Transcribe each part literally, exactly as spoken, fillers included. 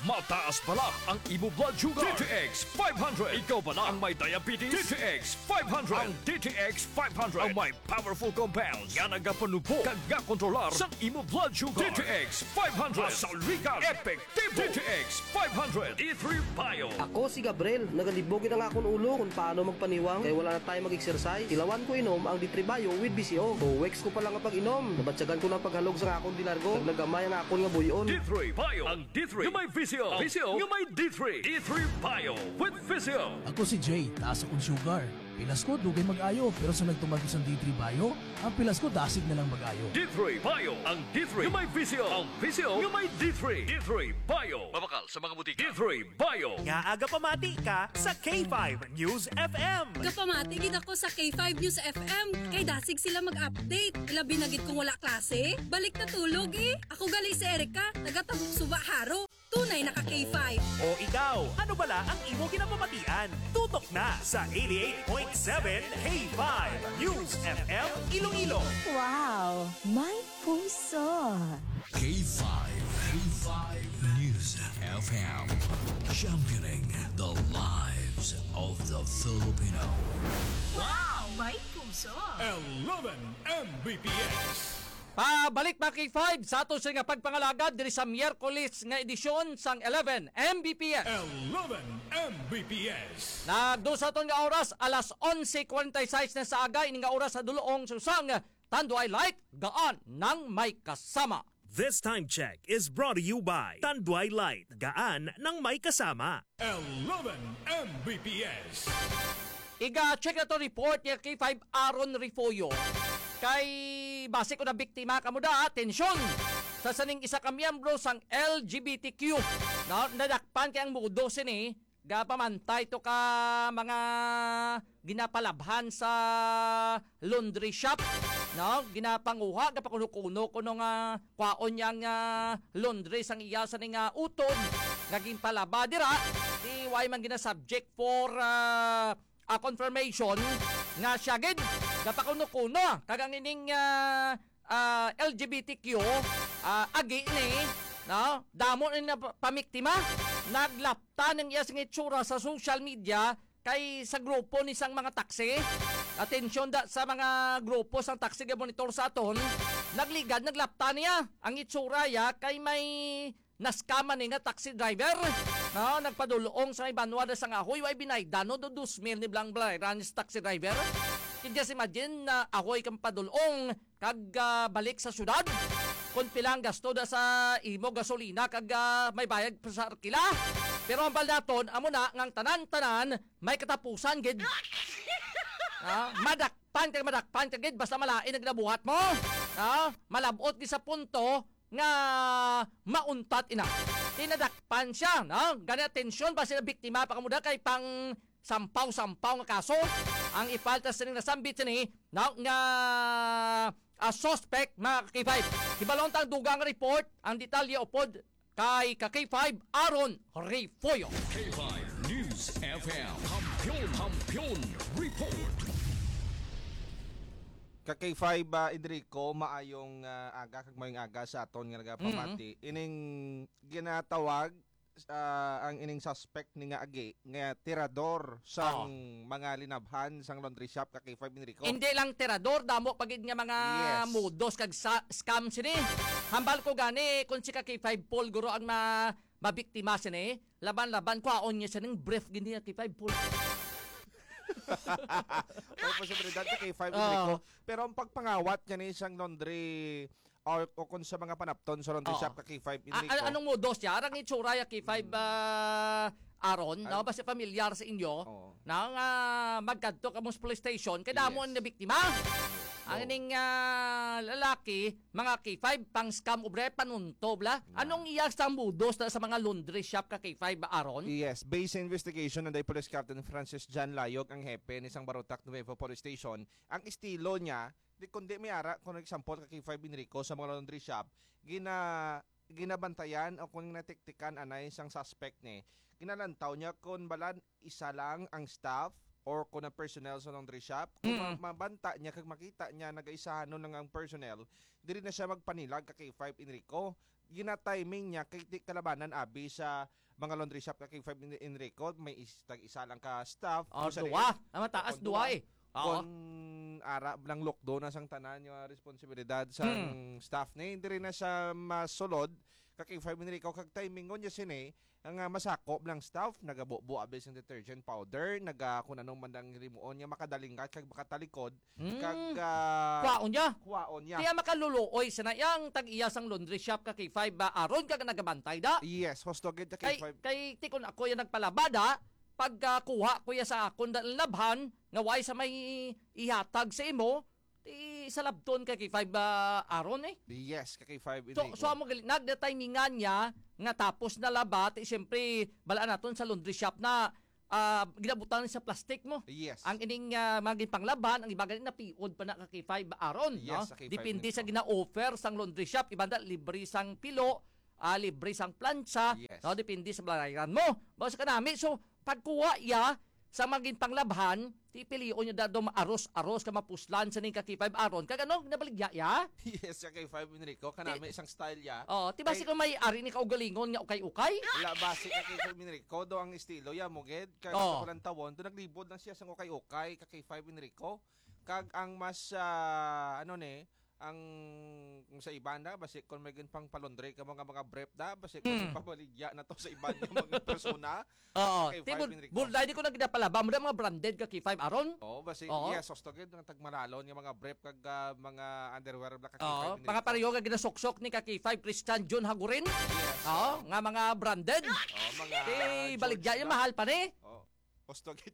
Mataas pala ang imo blood sugar. D T X five hundred. Ikaw pala ang may diabetes. D T X five hundred. Ang D T X five hundred ang may powerful compounds nga nagapanubo kag nga kontrolar sa imo blood sugar. D T X five hundred. Masaligan. Epektibo. D T X five hundred. D three Bio. Ako si Gabriel, nagalibogin ang akong ulo kung paano magpaniwang kaya wala na tayo mag-exercise. Ilawan ko inom ang D three Bio with B C O. O weeks ko pa lang ang pag-inom. Nabatsagan ko ng paghalog sa akong dilargo. Nagnagamay ang akong nga buyon. D three Bio. Ang D three nga may V C O. V C O nga may D three. D three Bio with V C O. Ako si Jay, taas akong sugar. Pilas ko, dugay mag-ayo. Pero sa nagtumag sa D three Bio, ang pilas ko, dasig na lang mag-ayo. D three Bio. Ang D three nga may V C O. Ang V C O nga may D three. D three Bio. Mabakal sa mga butika. D three Bio. Nga aga pamati ka sa K five News F M. Kapamatigid ako sa K five News F M. Kay dasig sila mag-update. Ilabi na gid kung wala klase. Balik na tulog eh. Ako gali si Erika, taga-tabuk suba haro. Tunay naka K five. O ikaw, ano bala ang imo kinapamatian? Tutok na sa eighty-eight point seven K five News F M Iloilo. Wow, may puso. K five. K five News F M. Championing the lives of the Filipino. Wow, may puso. eleven M B P S. Pabalik mga K five sa ato sa nga pagpangalagad diri sa Miyerkules nga edisyon sang eleven M B P S. eleven M B P S. Nagdo sa aton nga oras alas eleven forty-six na sa aga ini nga oras sa dulong susang Tanduay Light gaan nang may kasama. This time check is brought to you by Tanduay Light, gaan ng may kasama. eleven M B P S. Iga check na to report ni K five Aaron Rifoyo. Kay base ko na biktima kamo da, atensyon sa saning isa ka miyembro sang L G B T Q. No, nadakpan kay ang mudo sini gapamantay to ka mga ginapalabhan sa laundry shop. No, ginapanguha gapakuno-kuno kuno nga kwaon yang uh, laundry sang iya sa ning uh, utod naging palaba dira di way man gina subject for uh, a confirmation nga siya gid gapakuno-kuno kagang ining uh, uh, L G B T Q uh, agi ni no damo ni na pamiktima naglapta ng iya sing itsura sa social media kay sa grupo ni sang mga taxi. Atensyon da sa mga grupo sang taxi nga monitor sa aton, nagligad naglapta niya ang itsura ya kay may naskama ni nga taxi driver. No, nagpadulong sa ibanwa da sang ahoy way binaydano do two thousand ni blang blay ranis taxi driver. Kaya si imagine na ahoy kang padulong kag uh, balik sa syudad. Kung pilang gasto da sa imo gasolina kag uh, may bayad pa sa arkila. Pero ang baldaton amo na ngang tanan-tanan may katapusan gid. Ah, madakpan kag madakpan kag gid basta malain nagnabuhat mo. Ah, malabot gi sa punto nga mauntat ina. Tinadakpan siya, no? Gani atensyon ba sila biktima pa kamuda kay pang sampaw-sampaw nga kaso. Ang ipaltas ning nasambit ni no, nga a suspect mga K five. Hibalon tang dugang report ang detalye upod kay ka K five Aaron Rifoyo. K five News F M. Kampiyon, kampiyon, report. Ka K five uh, Enrico maayong uh, aga kag mayong aga sa aton nga nagapamati. Mm-hmm. Ining ginatawag uh, ang ining suspect ni nga agi nga tirador sang oh. mga linabhan sang laundry shop ka K five Enrico. Hindi lang tirador damo pagid nga mga yes. modos kag sa- scam sini. Hambal ko gani kung si ka K five Paul guro ang ma mabiktima sini, laban-laban kwaon niya sa ning brief gini K five Paul. May posibilidad ka K five Enrico. Uh, Pero ang pagpangawat niya ni isang laundry or, o kung sa mga panapton sa laundry uh, shop ka K five Enrico. A- anong modos niya? Arang itsura ya K five uh, Aaron, no? Basta familiar sa inyo. Oh. Nang uh, magkadto ka mong police station, kaya yes. mo ang nabiktima. Ang ining uh, lalaki, mga K five, pang scam ubre, panunto, bla. Anong iyak sa mudos na sa mga laundry shop ka K five, Aaron? Yes, based sa investigation ng Police Captain Francis John Layog, ang hepe ni isang Barotac Nuevo Police Station, ang estilo niya, di kundi may ara, kung example ka K five Enrico sa mga laundry shop, gina ginabantayan o kung natiktikan anay isang suspect ni, ginalantaw niya kung balan isa lang ang staff or kung ang personnel sa laundry shop, kung mm. mabanta niya, kag makita niya nag-aisahan nun lang ang personnel, diri na siya magpanilag ka K five Enrico. gina-timing niya kay ti kalabanan abi sa mga laundry shop kay five in, in record, may is, tag isa lang ka staff. Oh, Kung sa duwa. liit, Ang mataas kung duwa eh. Oo. Kung ara lang lockdown na sang tanan yung responsibilidad sa Hmm. staff ni, hindi rin na siya masulod kay five in record kag timing ngon niya sini ang uh, masakop ng staff, nagabubo abis ng detergent powder, naga kung anong mandang rimuon niya makadalingat kag makatalikod Mm. kag uh, Kwaon niya. kuwaon niya. Kaya makaluluoy sa na yang tag-iyasang laundry shop ka kay five ba aron ka nagabantay da. Yes, hostoged Kay kay five. kay tikon ako yan nagpalabada pagkuha ko ya sa akon dal labhan nga way sa may ihatag sa imo ti sa labton ka kay five ba aron eh. Yes, kay five in So so amo gali nagda-timingan niya nga tapos na labat eh, siyempre balaan naton sa laundry shop na ah, ginabutan sa plastic mo. Yes. Ang ining uh, maging panglaban, ang ibaga na piod pa na ka kay five aron, Yes, no? sa kay five Depende minutes, sa gina-offer sang laundry shop, ibanda libre sang pilo, ah, libre sang plancha, Yes. no? Depende sa balayan mo. Basta kanami, so pagkuha ya sa maging panglabhan, ti pilion nyo dado maaros-aros ka mapuslan sa ning ka kay five aron, kagano nabaligya ya? Yes, kay five Enrico, kanami isang style ya. Oh, ti basi ko may ari ni kaugalingon nga ukay-ukay? Wala base ka kay five Enrico, do ang estilo ya mo ged kag Oh. sa kulang tawon, do naglibod lang siya sa ukay-ukay ka kay five Enrico. Kag ang mas ah, ano ni, ang kung sa iba na basi kung may pang palondre ka mga mga brep da basi kung Mm. pabaligya na to sa iba niya mga persona. Oo. Kay Ti five bul- Enrico. bulday di ko nagdapalaba mo da mga branded ka kay five aron? Oh, basi Oo. yes, hostoged ng tagmalalon yung mga brep kag ah, mga underwear bla ka kay Oo, five mga pareho nga ginasuksok ni Kaki five Christian John Hagurin. Yes. Oo, nga mga branded. Oh, mga Eh, George baligya yung na. mahal pa ni. Oh. Hostoged.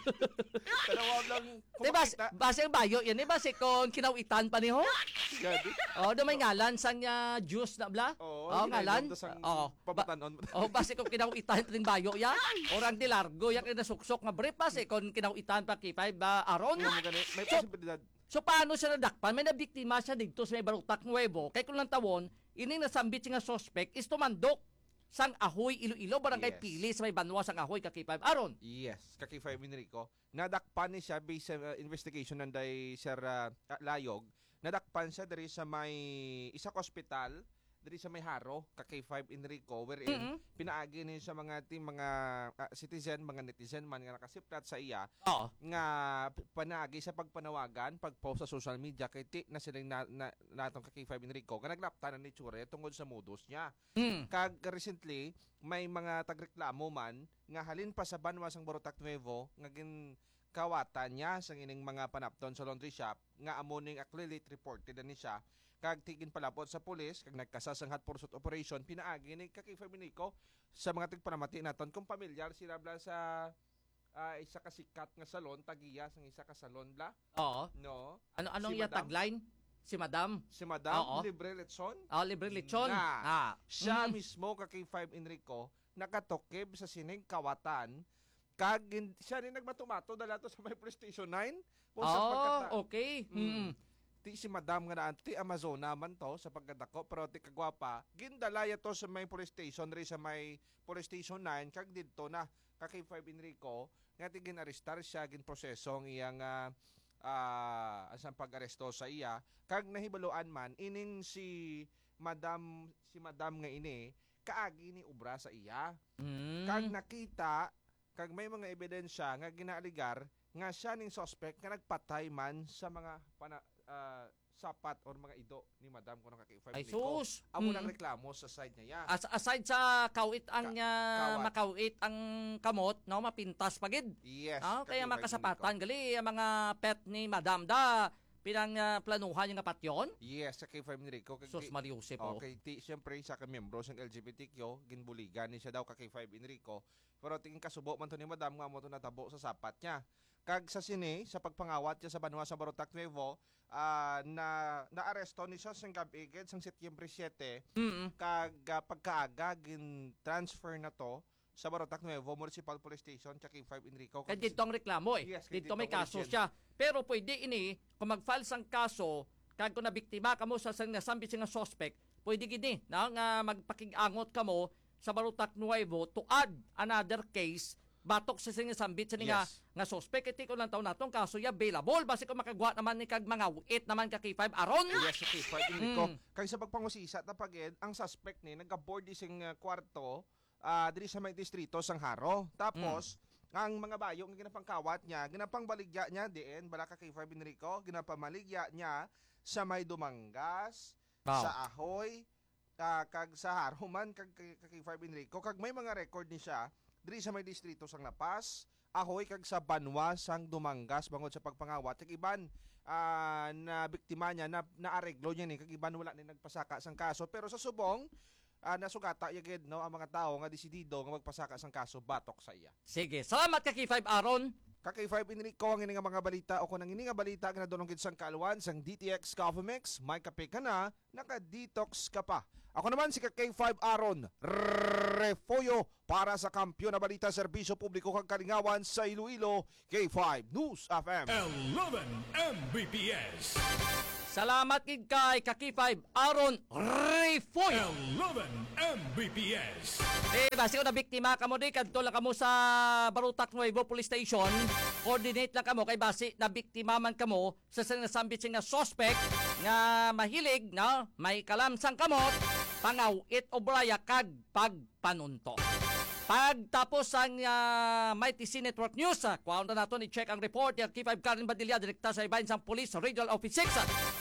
Tanawa lang Di bas, kumakita. base ang bayo yan, eh, base kung kinawitan pa ni ho. Gabi. Oo, do may ngalan sang uh, juice na bla. Oo, Oo, ngalan. Oo, ba- Papatanon. oh, base kung kinawitan pa ning bayo ya. Orang di largo yang ginasuksok nga brief base kung kinawitan pa kay five ba aron. Nga mo gani, may So- posibilidad. So paano siya nadakpan? May nabiktima siya dito sa may Barutak Nuevo. Kay kung lang tawon, ining nasambit siya nga suspect is tumandok sang Ahoy Iloilo barangay Yes. Pili sa may Banwa sang Ahoy kay five aron. Yes, kaki five Enrico. Nadakpan ni siya based sa uh, investigation ng day Sir uh, Layog. Nadakpan siya diri sa may isa ka ospital diri sa may Haro, kaki five Enrico wherein Mhm. pinaagi ni sa mga ting mga uh, citizen, mga netizen man nga nakasiplat sa iya Oo. nga p- panagi sa pagpanawagan, pagpost sa social media kay ti na silang na, na, natong kaki five Enrico nga naglaptan ni Chure tungod sa modus niya. Mm. Kag recently may mga tagreklamo man nga halin pa sa Banwa sang Barutak Nuevo nga gin kawatan niya sa ining mga panapton sa laundry shop nga amo ning acclimate reported ni siya kag tigin palapot sa pulis kag nagkasas ang hot pursuit operation pinaagi ni kaki Fabinico sa mga tigpanamati naton kung pamilyar sila bla sa ah, isa ka sikat nga salon tagiya sang isa ka salon bla Oo. no Ano anong Si iya Madam? tagline? Si Madam. si Madam Oo. Libre Lechon. Ah, libre lechon. Nga. Ah. Siya Mm. mismo ka kay five Enrico nakatokib sa sining kawatan kag gin- siya rin nagmatumato dala to sa may PlayStation nine kung sa Oh, pagkata okay. Mm. Mm. ti si Madam nga naan ti Amazona man to sa pagkadako pero ti kagwapa gindalaya to sa may police station ri sa may police station nine kag didto na ka kay five Enrico nga ti ginarestar siya gin proseso ang iyang ah ah, asang pag-aresto sa iya kag nahibaluan man ining si Madam si Madam nga ini kaagi ni ubra sa iya Mm. kag nakita kag may mga ebidensya nga ginaaligar nga siya ning suspect nga nagpatay man sa mga pana, ah, sapat or mga ido ni Madam kuno ka kay five Ay Enrico. sus. Amo Mm. nang reklamo sa side niya. As, aside sa kawit ang Ka- uh, kawat. makawit ang kamot, no, mapintas pagid. Yes. Ah, ka kaya kay five makasapatan gali ang mga pet ni Madam da pinang uh, planuhan yung patyon. Enrico. Yes, sa kay five Enrico kag Sus Mariusip oh. Okay, ti siyempre sa ka miyembro ng L G B T Q ginbuligan ni siya daw ka kay five Enrico. Pero tingin kasubo man to ni Madam nga mo to natabo sa sapat niya. Kag sa sini sa pagpangawat niya sa Banwa sa Barutak Nuevo, ah, na naaresto ni siya sa gabigid sang Setyembre siyete Mm. kag ah, pagkaaga gin transfer na to sa Barutak Nuevo Municipal Police Station kay five Enrico. Kaya dito ang reklamo eh. Yes, kay dito may dito kaso origin. siya. Pero pwede ini, kung mag-file sang kaso, kag kung nabiktima ka mo sa sang nasambit nga suspect, pwede gini na nga magpakig-angot ka mo sa Barutak Nuevo to add another case batok sa singa sambit sa nga Yes. nga suspect iti ko lang taon natong kaso ya available basi ko makagwa naman ni kag mga wit naman ka K five aron. Yes, okay, five Enrico. Mm. Kay sa pagpangusisa tapagid, ang suspect ni nagka-board ising uh, kwarto ah diri sa may distrito sang Haro. Tapos ang mga bayo nga ginapangkawat niya, ginapangbaligya niya diin bala ka K five Enrico, ginapamaligya niya sa may Dumangas, Wow. sa Ahoy, ah, kag sa Haro man kag kag K five Enrico, kag may mga record ni siya diri sa may distrito sang Lapas, Ahoy kag sa Banwa sang Dumangas bangod sa pagpangawat. Kag iban ah, na biktima niya na naareglo niya ni kag iban wala ni nagpasaka sang kaso, pero sa subong ah, nasugata yagid no ang mga tao nga desidido nga magpasaka sang kaso batok sa iya. Sige, salamat ka K five aron. Ka K five Enrico ang ini nga mga balita o kung ang ini nga balita nga nadulong gid sang kaalwan sang D T X Coffee Mix, may kape ka na, naka-detox ka pa. Ako naman si K five Aaron Refoyo para sa Kampiyon na Balita Serbisyo Publiko kag Kalingawan sa Iloilo, K five News F M. eleven M B P S. Salamat gid kay ka K five aron Refoyo. eleven M B P S. Eh, basi ko na biktima kamo di kadto lang kamo sa Barutak Nuevo Police Station. Coordinate lang kamo kay basi na biktima man kamo sa sinasambit nga suspect nga mahilig na may kalamsang kamot, pangawit o braya kag pagpanunto. Pagtapos ang uh, Mighty C Network News, uh, kuhaan na nato ni-check ang report ni K five Karen Badilla, direkta sa Ibayan sang Police Regional Office six.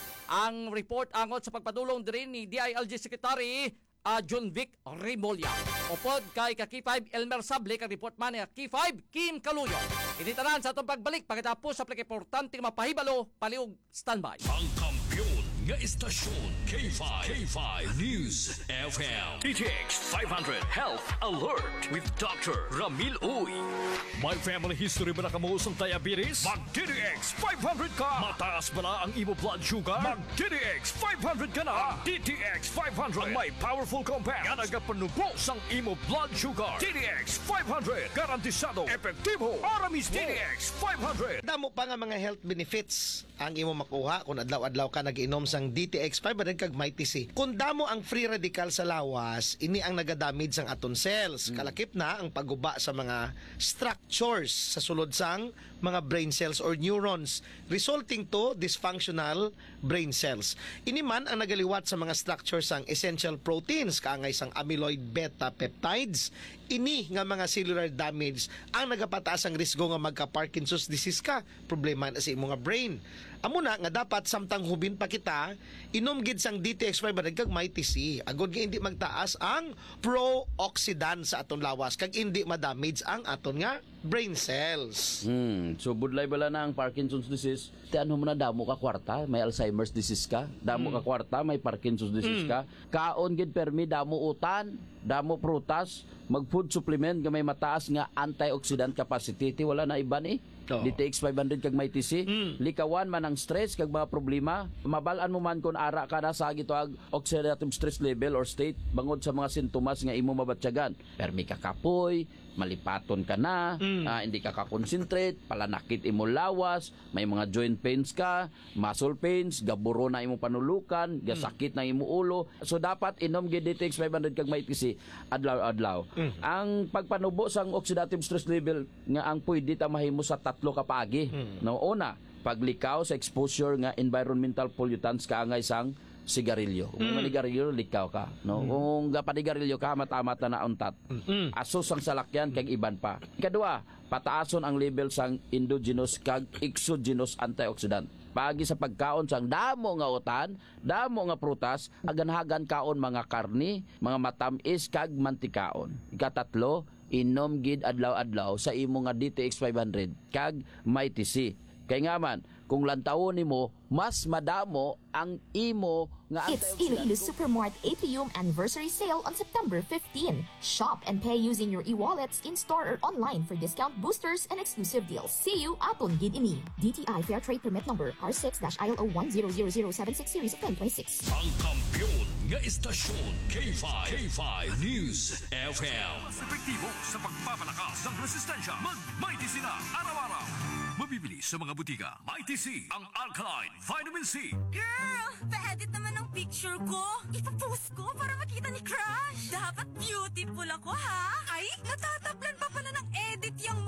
Ang report angot sa pagpadulong din ni D I L G Secretary uh, John Vic Rimolya. Upod kay ka K five Elmer Sable, kang report man ni K five Kim Kaluyo. Initaran sa atong pagbalik pagkatapos sa pagkiportante mapahibalo, paliog standby. Ang kampiyon nga istasyon K five. K five News F M. D T X five hundred Health Alert with Doctor Ramil Uy. May family history ba na kamusong diabetes? Mag-D T X five hundred ka! Mataas ba na ang imo blood sugar? Mag-D T X five hundred ka na! D T X five hundred ang may powerful compound nga nagapanubos ang imo blood sugar. D T X five hundred garantisado, epektibo, aramis D T X five hundred. Damo pa nga mga health benefits ang imo makuha kung adlaw-adlaw ka nagiinom sang D T X five hundred kag Mighty C. Kung damo ang free radical sa lawas, ini ang nagadamage sang aton cells. Kalakip na ang pagguba sa mga structures sa sulod sang mga brain cells or neurons, resulting to dysfunctional brain cells. Ini man ang nagaliwat sa mga structures sang essential proteins kaangay sang amyloid beta peptides. Ini nga mga cellular damage ang nagapataas ang risgo nga magka-Parkinson's disease ka. Problema na sa imong nga brain. Amo na nga dapat samtang hubin pa kita, inom gid sang D T X five hundred kag Mighty C. Agod nga hindi magtaas ang pro-oxidant sa aton lawas kag hindi ma-damage ang aton nga brain cells. Hmm, so budlay bala na ang Parkinson's disease. Ti ano mo na damo ka kwarta, may Alzheimer's disease ka, damo ka kwarta, may Parkinson's disease ka. Kaon gid permi damo utan, damo prutas, mag food supplement nga may mataas nga antioxidant capacity. Ti wala na iban eh. Oh. D T X five hundred kag Mighty C. Mm. Likawan man ang stress kag mga problema. Mabalaan mo man kung ara ka na sa gito ag oxidative stress level or state bangod sa mga sintomas nga imo mabatyagan. Permi ka kapoy, malipaton ka na, Mm. ah, hindi ka ka-concentrate, palanakit imo lawas, may mga joint pains ka, muscle pains, gaburo na imo panulukan, gasakit na imo ulo. So dapat inom gid D T X five hundred kag Mighty C adlaw-adlaw. Mm. Ang pagpanubo sang oxidative stress level nga ang pwede ta mahimo sa tatlo ka paagi. Mm. No, una, paglikaw sa exposure nga environmental pollutants kaangay sang sigarilyo. Kung mm. manigarilyo, likaw ka. No? Mm. Kung gapanigarilyo ka, matamat na nauntat. Mm. Asos ang salakyan, kag iban pa. Ikadua, pataason ang level sang endogenous kag exogenous antioxidant. Pagi sa pagkaon sang damo nga utan, damo nga prutas, aganhagan kaon mga karni, mga matamis kag mantikaon. Ikatatlo, inom gid adlaw-adlaw sa imo nga D T X five hundred kag Mighty C. Kay nga man, kung lantawon nimo, mas madamo ang imo nga It's Iloilo Supermart A P U M Anniversary Sale on September fifteenth. Shop and pay using your e-wallets in-store or online for discount boosters and exclusive deals. See you aton gid ini. D T I Fair Trade Permit Number R six I L O one zero zero zero seven six Series of twenty twenty-six. Ang kampiyon nga istasyon K five. K five News F M. Mas epektibo sa pagpapalakas ng resistensya. Mag-Mighty C na araw-araw. Mabibili sa mga butika. Mighty C, ang alkaline vitamin C. Girl, pa-edit naman ang picture ko. Ipapost ko para makita ni Crush. Dapat beautiful ako, ha? Ay, natatablan pa pala ng edit yung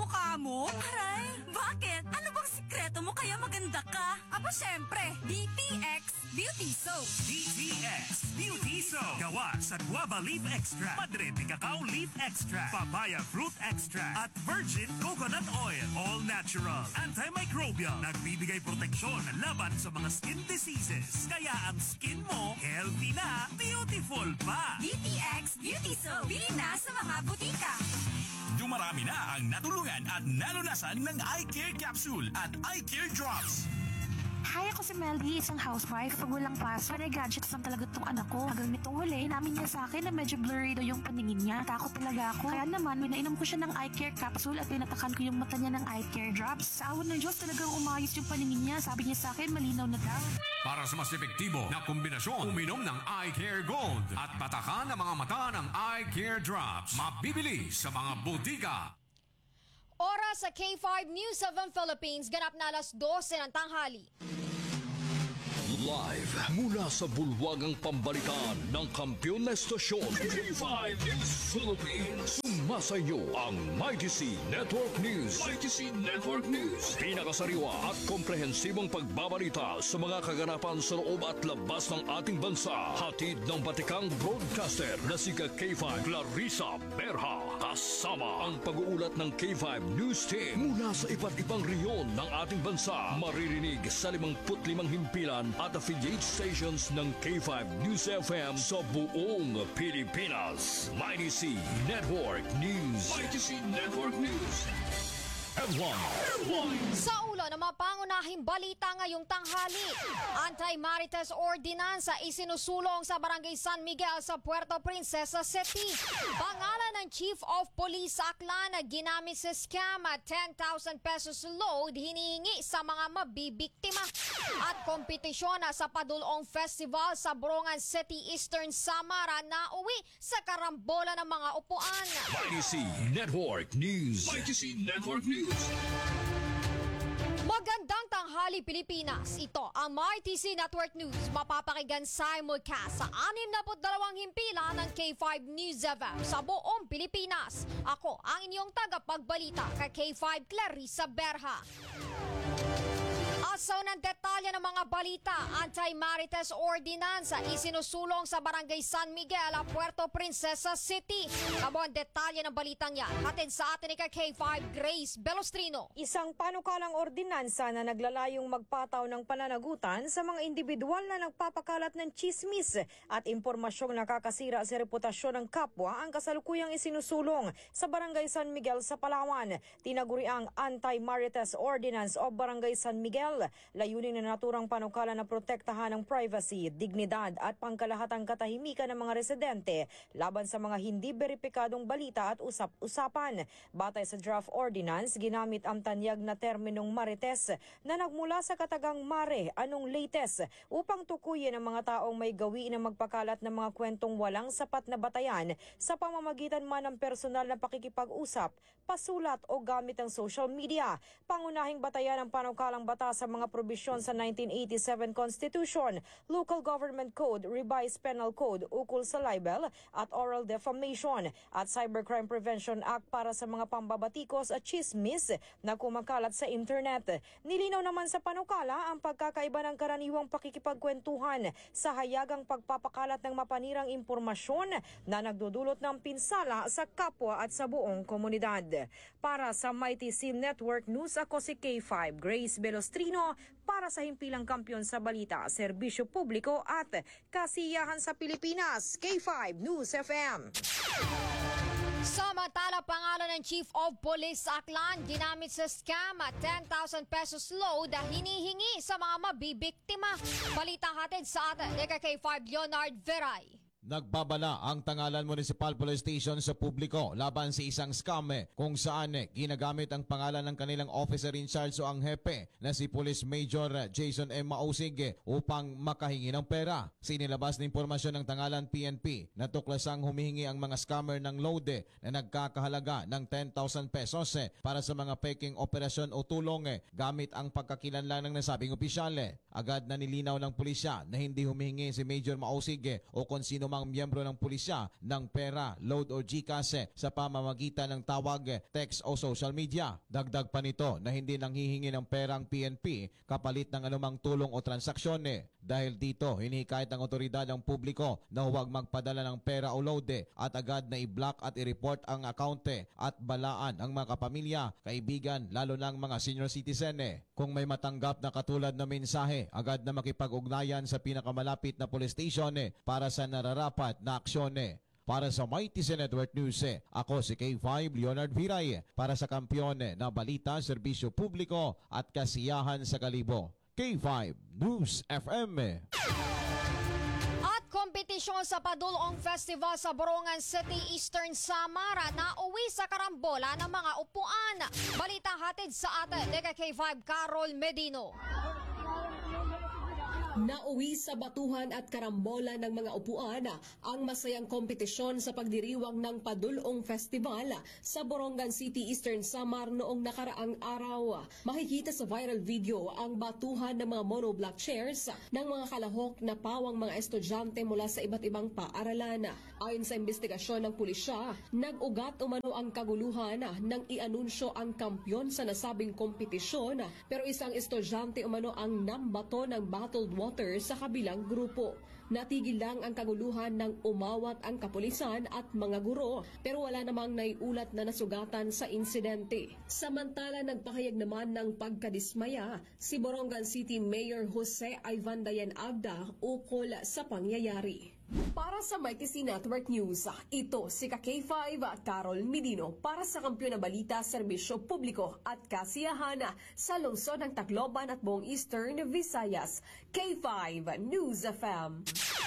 mo kaya maganda ka? Aba syempre, D T X Beauty Soap. D T X Beauty Soap. Gawa sa guava leaf extract, Madrid de cacao leaf extract, papaya fruit extract, at virgin coconut oil. All natural, antimicrobial, nagbibigay proteksyon laban sa mga skin diseases. Kaya ang skin mo, healthy na, beautiful pa. D T X Beauty Soap. Bili na sa mga butika. Dumarami na ang natulungan at nalunasan ng eye care capsule at eye care drops. Hi, ako si Meldy, isang housewife. Pag walang pasok, ay gadgets lang talaga itong anak ko. Hanggang nitong huli, namin niya sa akin na medyo blurry daw yung paningin niya. Takot talaga ako. Kaya naman, pinainom ko siya ng eye care capsule at pinatakan ko yung mata niya ng eye care drops. Sa awan ng Diyos, talagang umayos yung paningin niya. Sabi niya sa akin, malinaw na daw. Para sa mas epektibo na kombinasyon, uminom ng Eye Care Gold at patakan ang mga mata ng Eye Care Drops. Mabibili sa mga butika. Oras sa K five News seven Philippines, ganap na alas dose ng tanghali. Live mula sa bulwagang pambalikan ng kampiyon na estasyon K five News Philippines. Sumasa iyo ang Mighty C Network News. Mighty C Network News. Pinakasariwa at komprehensibong pagbabalita sa mga kaganapan sa loob at labas ng ating bansa. Hatid ng batikang broadcaster na si K five Clarissa Berha. Kasama ang pag-uulat ng K five News Team mula sa iba't ibang reyon ng ating bansa. Maririnig sa limangput limang himpilan at affiliate stations ng K five News F M sa buong Pilipinas. Mighty C Network News. Mighty C Network News. Headline. Sa ulo ng mga pangunahing balita ngayong tanghali, anti-marites ordinansa isinusulong sa Barangay San Miguel sa Puerto Princesa City. Pangalan ng Chief of Police Aklan na ginamit sa scam at ten thousand pesos load hinihingi sa mga mabibiktima. At kompetisyon na sa Padulong Festival sa Borongan City, Eastern Samara na uwi sa karambola ng mga upuan. Mighty C Network News. Mighty C Network News. Magandang tanghali Pilipinas. Ito ang Mighty C Network News. Mapapakinggan simulcast sa anim na dalawang himpilan ng K five News F M sa buong Pilipinas. Ako ang inyong tagapagbalita kay K five Clarissa Berha. Asaw ng detalye ng mga balita, anti-marites ordinansa isinusulong sa Barangay San Miguel, Puerto Princesa City. Kamo ang detalye ng balitang yan. Hatid sa atin ni K five Grace Belostrino. Isang panukalang ordinansa na naglalayong magpataw ng pananagutan sa mga individual na nagpapakalat ng chismis at impormasyong nakakasira sa reputasyon ng kapwa ang kasalukuyang isinusulong sa Barangay San Miguel sa Palawan. Tinaguri ang Anti-Marites Ordinance o Barangay San Miguel. Layunin na naturang panukala na protektahan ang privacy, dignidad at pangkalahatang katahimikan ng mga residente laban sa mga hindi beripikadong balita at usap-usapan. Batay sa draft ordinance, ginamit ang tanyag na terminong marites na nagmula sa katagang mare, anong latest, upang tukuyin ang mga taong may gawi na magpakalat ng mga kwentong walang sapat na batayan sa pamamagitan man ng personal na pakikipag-usap, pasulat o gamit ang social media. Pangunahing batayan ang panukalang batas sa mga probisyon sa nineteen eighty-seven Constitution, Local Government Code, Revised Penal Code ukol sa libel at oral defamation at Cybercrime Prevention Act para sa mga pambabatikos at chismis na kumakalat sa internet. Nilinaw naman sa panukala ang pagkakaiba ng karaniwang pakikipagkwentuhan sa hayagang pagpapakalat ng mapanirang impormasyon na nagdudulot ng pinsala sa kapwa at sa buong komunidad. Para sa Mighty C Network News, ako si K five Grace Belostrino para sa himpilang kampiyon sa balita, serbisyo publiko at kasiyahan sa Pilipinas. K five News F M. Samantala, pangalan ng Chief of Police Aklan ginamit sa scam at ten thousand pesos load na hinihingi sa mga mabibiktima. Balita hatid sa atin ni K five Leonard Veray. Nagbabala ang Tangalan Municipal Police Station sa publiko laban sa isang scam kung saan ginagamit ang pangalan ng kanilang officer in charge o ang hepe na si Police Major Jason M. Mausig upang makahingi ng pera. Sinilabas na impormasyon ng Tangalan P N P na tuklasang humihingi ang mga scammer ng load na nagkakahalaga ng ten thousand pesos para sa mga peking operasyon o tulong gamit ang pagkakilanlan ng nasabing opisyal. Agad na nilinaw ng pulisya na hindi humihingi si Major Mausig o kung sino lamang miyembro ng pulisya ng pera, load o GCash sa pamamagitan ng tawag, text o social media. Dagdag pa nito na hindi nanghihingi ng pera ang P N P kapalit ng anumang tulong o transaksyon. Dahil dito, hinihikayat ng otoridad ang publiko na huwag magpadala ng pera o load at agad na i-block at i-report ang akante at balaan ang mga kapamilya, kaibigan, lalo na ang mga senior citizen. Kung may matanggap na katulad na mensahe, agad na makipag-ugnayan sa pinakamalapit na police station para sa nararapat na aksyon. Para sa Mighty C Network News, ako si K five Leonard Viray para sa Kampiyon na Balita, Serbisyo Publiko at Kasiyahan sa Kalibo. K five News F M. At kompetisyon sa Padulong Festival sa Borongan City, Eastern Samar na uwi sa karambola ng mga upuan. Balita hatid sa atin ni K five Carol Medino. Nauwi sa batuhan at karambola ng mga upuan ang masayang kompetisyon sa pagdiriwang ng Padulong Festival sa Borongan City, Eastern Samar noong nakaraang araw. Makikita sa viral video ang batuhan ng mga monoblock chairs ng mga kalahok na pawang mga estudyante mula sa iba't ibang paaralan. Ayon sa investigasyon ng pulisya, nag-ugat umano ang kaguluhan nang i-anunsyo ang kampyon sa nasabing kompetisyon, pero isang estudyante umano ang nambato ng bottled water sa kabilang grupo. Natigil lang ang kaguluhan nang umawat ang kapulisan at mga guro, pero wala namang naiulat na nasugatan sa insidente. Samantala, nagpahayag naman ng pagkadismaya si Borongan City Mayor Jose Ivan Dayan Agda ukol sa pangyayari. Para sa Mighty C Network News, ito si K five Carol Medino para sa Kampiyon na Balita, Serbisyo Publiko at Kasiyahan sa lungsod ng Tacloban at buong Eastern Visayas. K five News F M.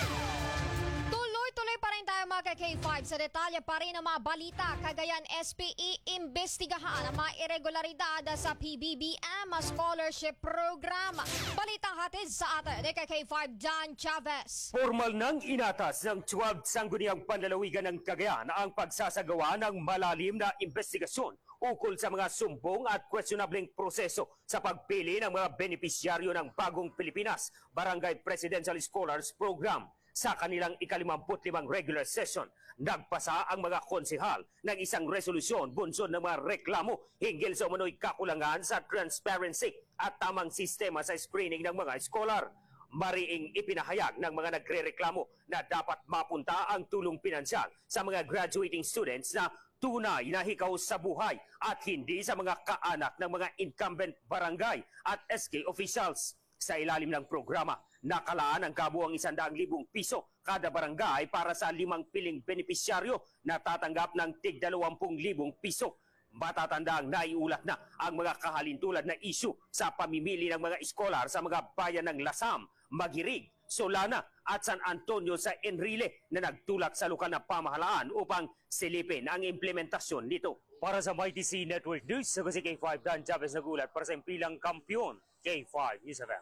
Tuloy-tuloy pa rin tayo mga K five sa detalye pa rin ng mga balita. Cagayan S P E imbestigahan ang mga irregularidad sa P B B M Scholarship Program. Balita hatid sa atin ni K five John Chavez. Formal nang inatas ng twelfth Sangguniang Panlalawigan ng Cagayan ang pagsasagawa ng malalim na investigasyon ukol sa mga sumbong at questionableng proseso sa pagpili ng mga benepisyaryo ng Bagong Pilipinas Barangay Presidential Scholars Program. Sa kanilang ikalimamput limang regular session, nagpasa ang mga konsehal ng isang resolusyon bunsod ng mga reklamo hinggil sa umano'y kakulangan sa transparency at tamang sistema sa screening ng mga scholar. Mariing ipinahayag ng mga nagre-reklamo na dapat mapunta ang tulong pinansyal sa mga graduating students na tunay na hikaw sa buhay at hindi sa mga kaanak ng mga incumbent barangay at S K officials. Sa ilalim ng programa, nakalaan ang kabuang isandaang libong piso kada barangay para sa limang piling benepisyaryo na tatanggap ng tig dalawampung libong piso. Matatanda ang naiulat na ang mga kahalintulad na isyu sa pamimili ng mga iskolar sa mga bayan ng Lasam, Magirig, Solana at San Antonio sa Enrile na nagtulak sa lokal na pamahalaan upang silipin ang implementasyon nito. Para sa Mighty C Network News, ako si K five Dan Chavez nagulat para sa impilang kampiyon, K five News F M.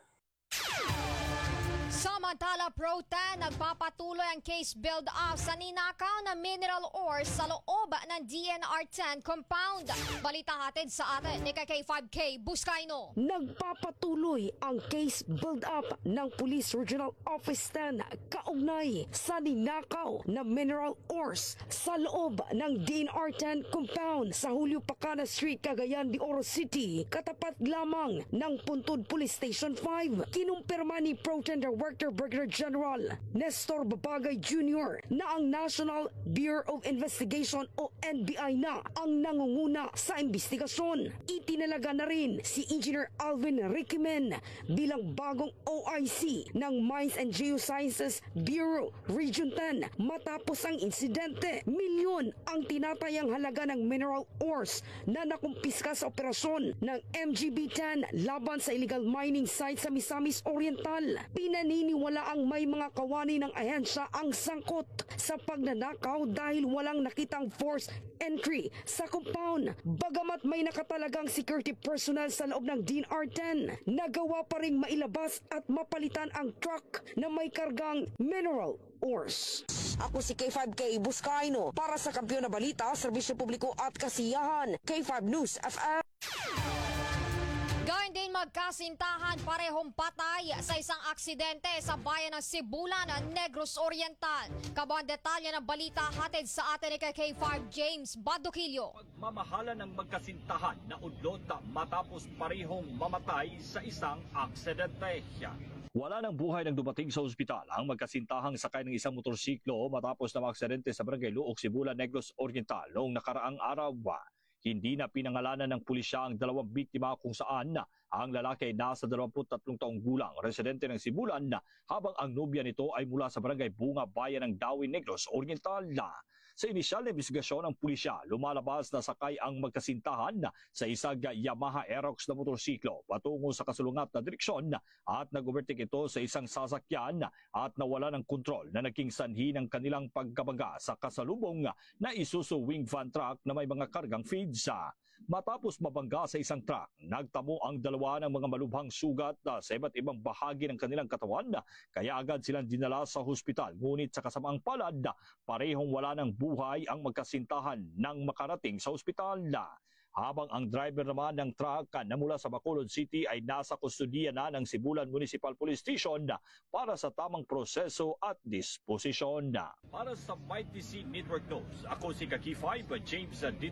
Samantala, Pro ten, nagpapatuloy ang case build-up sa ninakaw na mineral ores sa loob ng D N R ten compound. Balita hatid sa atin ni K five K Buscaino. Nagpapatuloy ang case build-up ng Police Regional Office ten kaugnay sa ninakaw na mineral ores sa loob ng D N R ten compound sa Julio Pacana Street, Cagayan de Oro City, katapat lamang ng Puntod Police Station five. Kinumpirma ni Pro ten Director Brigadier General Nestor Babagay Junior na ang National Bureau of Investigation o N B I na ang nangunguna sa investigasyon. Itinalaga na rin si Engineer Alvin Riquimen bilang bagong O I C ng Mines and Geosciences Bureau Region ten matapos ang insidente. Milyon ang tinatayang halaga ng mineral ores na nakumpiska sa operasyon ng M G B ten laban sa illegal mining site sa Misamis Oriental. Pinaniniwala ang may mga kawani ng ahensya ang sangkot sa pagnanakaw dahil walang nakitang forced entry sa compound. Bagamat may nakatalagang security personnel sa loob ng D N R ten, nagawa pa ring mailabas at mapalitan ang truck na may kargang mineral ores. Ako si K five K Buscaino para sa Kampiyon na Balita, Serbisyo Publiko at Kasiyahan. K five News F M. Gayun din magkasintahan parehong patay sa isang aksidente sa bayan ng Sibulan, Negros Oriental. Kabuang detalye ng balita hatid sa atin ni K five James Badukilyo. Mamahalan ng magkasintahan na udlot matapos parehong mamatay sa isang aksidente. Wala ng buhay nang dumating sa ospital ang magkasintahang sakay ng isang motorsiklo matapos na maaksidente sa barangay Luok, Sibulan, Negros Oriental noong nakaraang araw. Hindi na pinangalanan ng pulisya ang dalawang biktima kung saan ang lalaki ay nasa dalawampu't tatlong taong gulang, residente ng Sibulan, habang ang nobya nito ay mula sa barangay Bunga, bayan ng Dawi, Negros Oriental. Sa inisyal na investigasyon ng pulisya, lumalabas na sakay ang magkasintahan sa isang Yamaha Aerox na motorsiklo patungo sa kasulungat na direksyon at nag-overtake ito sa isang sasakyan at nawala ng kontrol na naging sanhi ng kanilang pagkabaga sa kasalubong na Isuzu wing van truck na may mga kargang feeds. Matapos mabangga sa isang truck, nagtamo ang dalawa ng mga malubhang sugat sa iba't ibang bahagi ng kanilang katawan, kaya agad silang dinala sa hospital. Ngunit sa kasamaang palad, parehong wala ng buhay ang magkasintahan nang makarating sa hospital. Habang ang driver naman ng truck na mula sa Bacolod City ay nasa kustudiya na ng Sibulan Municipal Police Station para sa tamang proseso at disposisyon. Para sa M I T C Network News, ako si K five James